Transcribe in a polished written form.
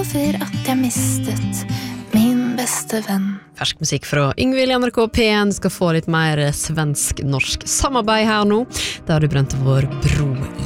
For at jeg mistet min beste venn. Fersk musikk fra Yngvild i NRK P1. Du skal få litt mer svensk-norsk samarbeid her nå. Da har du brent vår bro